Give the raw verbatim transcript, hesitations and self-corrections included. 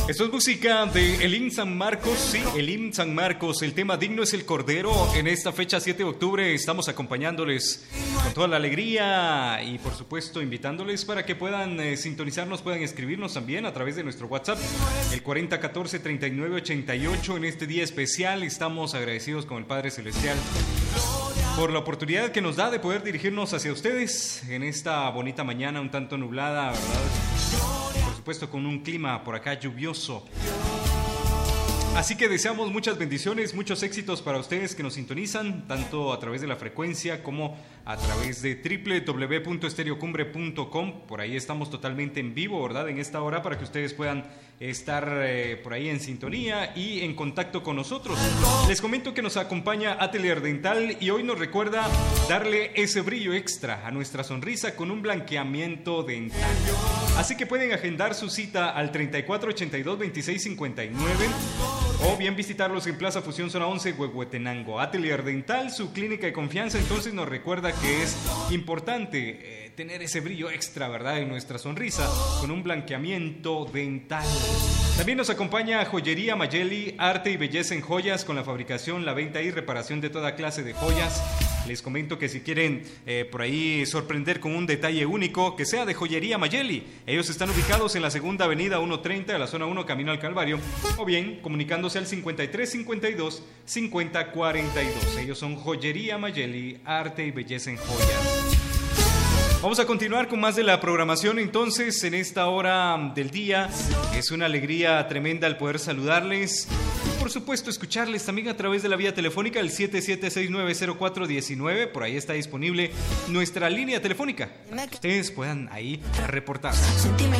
Esto es música de Elim San Marcos, sí, Elim San Marcos, el tema Digno es el Cordero. En esta fecha siete de octubre estamos acompañándoles con toda la alegría y por supuesto invitándoles para que puedan eh, sintonizarnos, puedan escribirnos también a través de nuestro WhatsApp, el cuarenta catorce treinta y nueve ochenta y ocho. En este día especial estamos agradecidos con el Padre Celestial por la oportunidad que nos da de poder dirigirnos hacia ustedes en esta bonita mañana un tanto nublada, ¿verdad? Por supuesto con un clima por acá lluvioso. Así que deseamos muchas bendiciones, muchos éxitos para ustedes que nos sintonizan, tanto a través de la frecuencia como a través de doble u doble u doble u punto estereocumbre punto com. Por ahí estamos totalmente en vivo, ¿verdad? En esta hora para que ustedes puedan estar eh, por ahí en sintonía y en contacto con nosotros. Les comento que nos acompaña Atelier Dental y hoy nos recuerda darle ese brillo extra a nuestra sonrisa con un blanqueamiento dental. Así que pueden agendar su cita al treinta y cuatro ochenta y dos veintiséis cincuenta y nueve o bien visitarlos en Plaza Fusión Zona once, Huehuetenango. Atelier Dental, su clínica de confianza, entonces nos recuerda que es importante eh, tener ese brillo extra, ¿verdad?, en nuestra sonrisa con un blanqueamiento dental. También nos acompaña Joyería Mayeli, arte y belleza en joyas con la fabricación, la venta y reparación de toda clase de joyas. Les comento que si quieren eh, por ahí sorprender con un detalle único, que sea de Joyería Mayeli. Ellos están ubicados en la segunda avenida ciento treinta de la zona uno, camino al Calvario, o bien comunicándose al cincuenta y tres cincuenta y dos cincuenta cuarenta y dos. Ellos son Joyería Mayeli, arte y belleza en joyas. Vamos a continuar con más de la programación entonces en esta hora del día. Es una alegría tremenda el poder saludarles y por supuesto escucharles también a través de la vía telefónica, el siete siete seis nueve cero cuatro uno nueve. Por ahí está disponible nuestra línea telefónica. Ustedes puedan ahí reportarse.